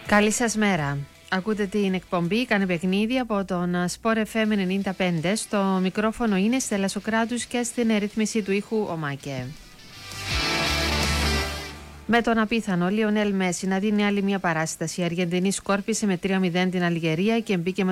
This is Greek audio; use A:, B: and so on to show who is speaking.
A: Καλή σας μέρα. Ακούτε την εκπομπή «Κάνε παιχνίδι» από τον Sport FM 95. Στο μικρόφωνο είναι Στέλλα Σοκράτους και στην ρύθμιση του ήχου ο Μάκε. Με τον απίθανο Λιονέλ Μέση να δίνει άλλη μια παράσταση, η Αργεντινή σκόρπισε με 3-0 την Αλγερία και μπήκε με